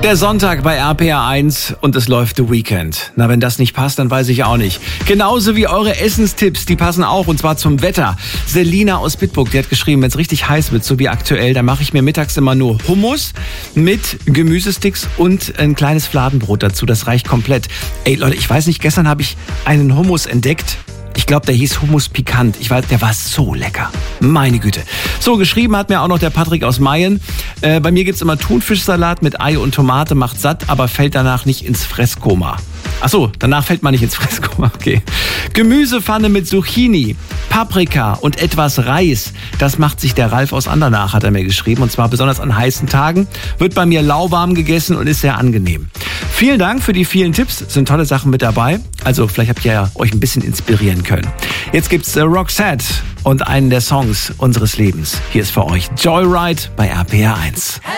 Der Sonntag bei RPR1 und es läuft The Weekend. Na, wenn das nicht passt, dann weiß ich auch nicht. Genauso wie eure Essenstipps, die passen auch, und zwar zum Wetter. Selina aus Bitburg, die hat geschrieben, wenn es richtig heiß wird, so wie aktuell, dann mache ich mir mittags immer nur Hummus mit Gemüsesticks und ein kleines Fladenbrot dazu. Das reicht komplett. Ey Leute, ich weiß nicht, gestern habe ich einen Hummus entdeckt. Ich glaube, der hieß Hummus Pikant. Ich weiß, der war so lecker. Meine Güte. So, geschrieben hat mir auch noch der Patrick aus Mayen. Bei mir gibt's immer Thunfischsalat mit Ei und Tomate, macht satt, aber fällt danach nicht ins Fresskoma. Ach so, danach fällt man nicht ins Fresskoma. Okay. Gemüsepfanne mit Zucchini, Paprika und etwas Reis. Das macht sich der Ralf aus Andernach, hat er mir geschrieben. Und zwar besonders an heißen Tagen. Wird bei mir lauwarm gegessen und ist sehr angenehm. Vielen Dank für die vielen Tipps. Sind tolle Sachen mit dabei. Also vielleicht habt ihr ja euch ein bisschen inspirieren können. Jetzt gibt's Roxette und einen der Songs unseres Lebens. Hier ist für euch Joyride bei RPR1.